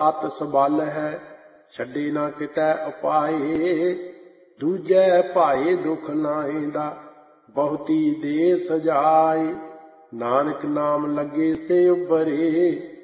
ਦਾਤ ਸਬਲ ਹੈ, ਛੱਡੇ ਨਾ ਕਿਤੈ ਉਪਾਏ। ਦੂਜੈ ਭਾਏ ਦੁਖ ਨਾਇਂਦਾ, ਬਹੁਤੀ ਦੇ ਸਜਾਏ। ਨਾਨਕ ਨਾਮ ਲੱਗੇ ਸੇ ਉਬਰੇ,